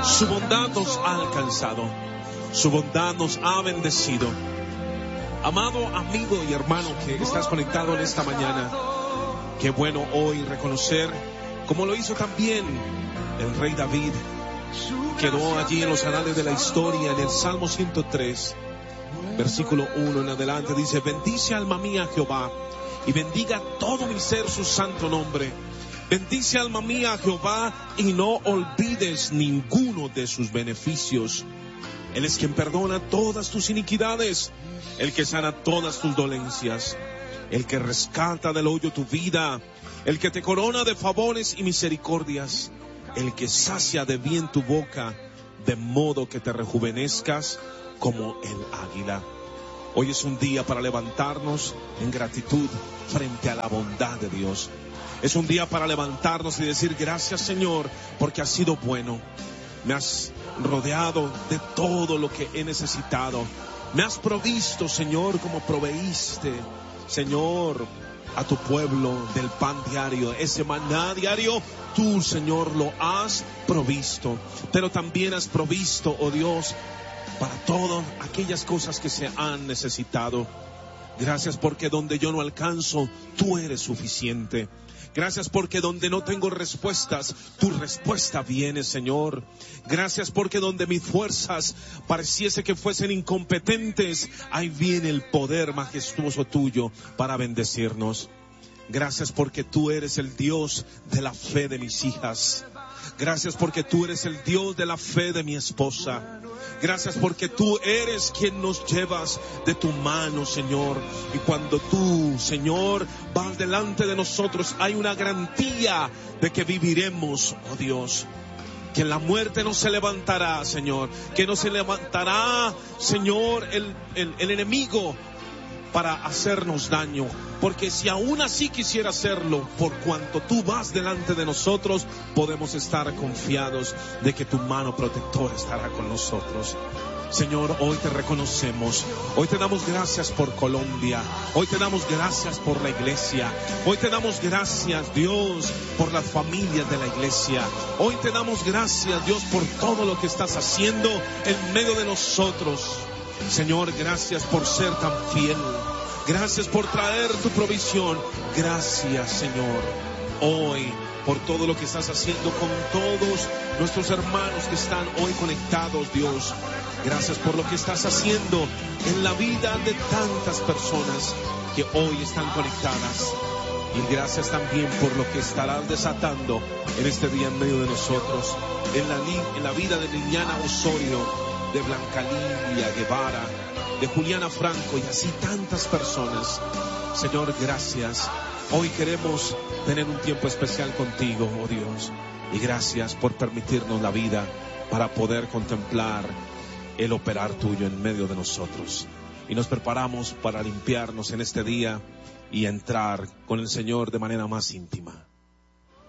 Su bondad nos ha alcanzado. Su bondad nos ha bendecido. Amado amigo y hermano que estás conectado en esta mañana, qué bueno hoy reconocer, como lo hizo también el rey David, quedó allí en los anales de la historia, en el Salmo 103, versículo 1 en adelante, dice: bendice alma mía Jehová, y bendiga todo mi ser su santo nombre. Bendice alma mía a Jehová, y no olvides ninguno de sus beneficios. Él es quien perdona todas tus iniquidades, el que sana todas tus dolencias, el que rescata del hoyo tu vida, el que te corona de favores y misericordias, el que sacia de bien tu boca, de modo que te rejuvenezcas como el águila. Hoy es un día para levantarnos en gratitud frente a la bondad de Dios. Es un día para levantarnos y decir: gracias, Señor, porque has sido bueno. Me has rodeado de todo lo que he necesitado. Me has provisto, Señor, como proveíste, Señor, a tu pueblo del pan diario, ese maná diario. Tú, Señor, lo has provisto, pero también has provisto, oh Dios, para todas aquellas cosas que se han necesitado. Gracias porque donde yo no alcanzo, tú eres suficiente. Gracias porque donde no tengo respuestas, tu respuesta viene, Señor. Gracias porque donde mis fuerzas pareciese que fuesen incompetentes, ahí viene el poder majestuoso tuyo para bendecirnos. Gracias porque tú eres el Dios de la fe de mis hijas. Gracias porque tú eres el Dios de la fe de mi esposa. Gracias porque tú eres quien nos llevas de tu mano, Señor. Y cuando tú, Señor, vas delante de nosotros, hay una garantía de que viviremos, oh Dios. Que la muerte no se levantará, Señor. Que no se levantará, Señor, el enemigo para hacernos daño. Porque si aún así quisiera hacerlo, por cuanto tú vas delante de nosotros, podemos estar confiados de que tu mano protectora estará con nosotros. Señor, hoy te reconocemos. Hoy te damos gracias por Colombia. Hoy te damos gracias por la iglesia. Hoy te damos gracias, Dios, por las familias de la iglesia. Hoy te damos gracias, Dios, por todo lo que estás haciendo en medio de nosotros. Señor, gracias por ser tan fiel. Gracias por traer tu provisión. Gracias, Señor, hoy por todo lo que estás haciendo con todos nuestros hermanos que están hoy conectados, Dios. Gracias por lo que estás haciendo en la vida de tantas personas que hoy están conectadas. Y gracias también por lo que estarás desatando en este día en medio de nosotros. En la vida de Liliana Osorio, de Blanca Lilia Guevara, de Juliana Franco y así tantas personas. Señor, gracias. Hoy queremos tener un tiempo especial contigo, oh Dios. Y gracias por permitirnos la vida para poder contemplar el operar tuyo en medio de nosotros. Y nos preparamos para limpiarnos en este día y entrar con el Señor de manera más íntima.